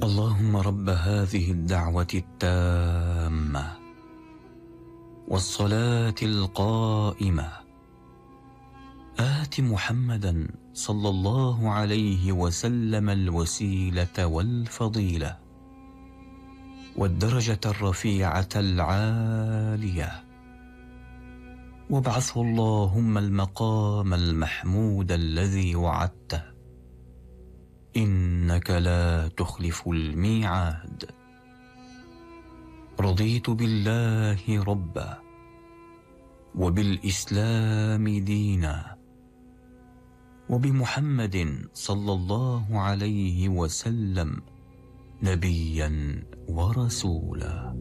اللهم رب هذه الدعوة التامة والصلاة القائمة آت محمدا صلى الله عليه وسلم الوسيلة والفضيلة والدرجة الرفيعة العالية، وابعثه اللهم المقام المحمود الذي وعدته، إنك لا تخلف الميعاد. رضيت بالله ربا وبالإسلام دينا وبمحمد صلى الله عليه وسلم نبيا ورسولا.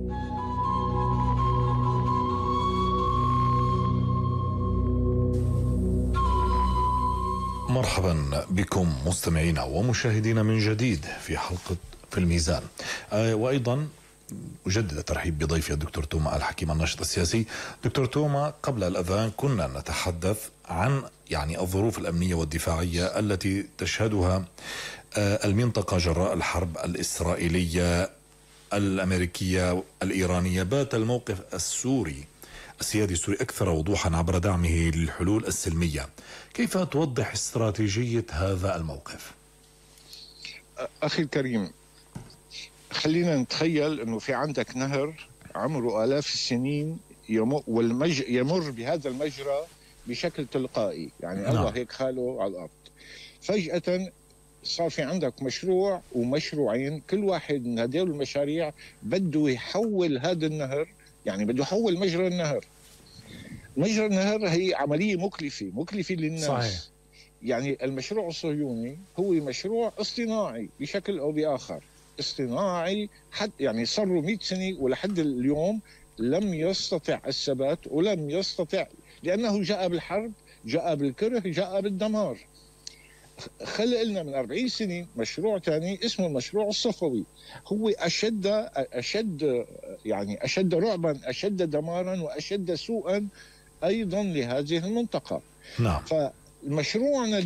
مرحبا بكم مستمعينا ومشاهدينا من جديد في حلقة في الميزان. وأيضا أجدد الترحيب بضيفي الدكتور توما الحكيم الناشط السياسي. دكتور توما، قبل الأذان كنا نتحدث عن الظروف الأمنية والدفاعية التي تشهدها المنطقة جراء الحرب الإسرائيلية الأمريكية الإيرانية. بات الموقف السيادي السوري أكثر وضوحا عبر دعمه للحلول السلمية. كيف توضح استراتيجية هذا الموقف؟ أخي الكريم، خلينا نتخيل أنه في عندك نهر عمره آلاف السنين يمر بهذا المجرى بشكل تلقائي، يعني الله هيك خاله على الأرض. فجأة صار في عندك مشروع ومشروعين، كل واحد من هذول المشاريع بده يحول هذا النهر، يعني بده يحول مجرى النهر. مجرى النهر هي عملية مكلفة للناس. صحيح. يعني المشروع الصهيوني هو مشروع اصطناعي بشكل أو بآخر، اصطناعي يعني صار له 100 سنة ولحد اليوم لم يستطع الثبات، ولم يستطع لأنه جاء بالحرب، جاء بالكره، جاء بالدمار. خلق لنا من 40 سنة مشروع ثاني اسمه المشروع الصفوي، هو أشد رعبا، أشد دمارا، وأشد سوءا أيضا لهذه المنطقة. نعم. فمشروعنا